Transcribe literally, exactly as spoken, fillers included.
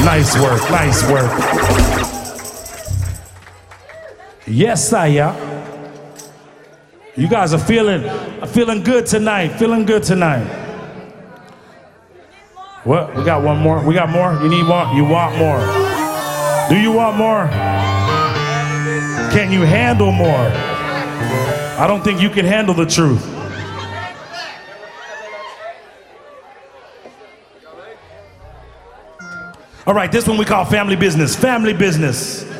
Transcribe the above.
Nice work, nice work. Yes, Saya. You guys are feeling, feeling good tonight, feeling good tonight. What? We got one more? We got more? You need more? You want more? Do you want more? Can you handle more? I don't think you can handle the truth. All right, this one we call family business. Family business.